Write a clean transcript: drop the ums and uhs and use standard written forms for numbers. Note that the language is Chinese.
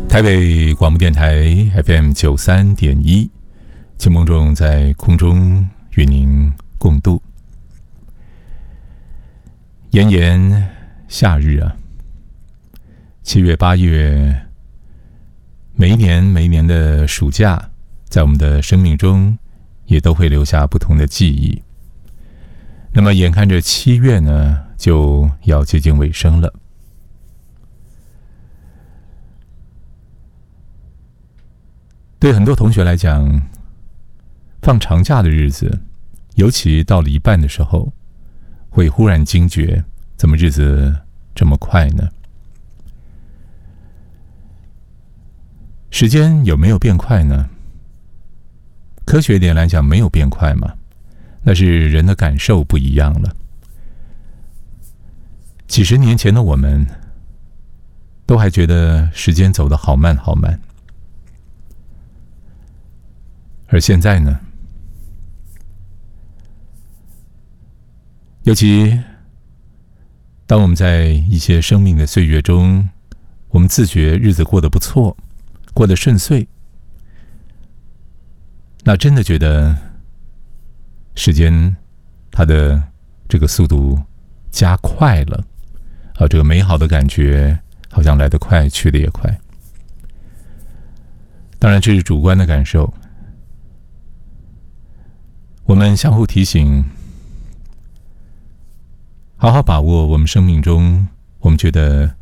台北广播电台 FM 93.1，青梦中在空中与您共度。炎炎夏日啊，7月8月，每一年的暑假，在我们的生命中也都会留下不同的记忆。那么眼看着7月呢，就要接近尾声了。对很多同学来讲，放长假的日子，尤其到了一半的时候，会忽然惊觉，怎么日子这么快呢？时间有没有变快呢？科学点来讲，没有变快嘛，那是人的感受不一样了。几十年前的我们，都还觉得时间走得好慢好慢。而现在呢，尤其当我们在一些生命的岁月中，我们自觉日子过得不错，过得顺遂，那真的觉得时间它的这个速度加快了，这个美好的感觉好像来得快，去得也快。当然这是主观的感受，我们相互提醒，好好把握我们生命中我们觉得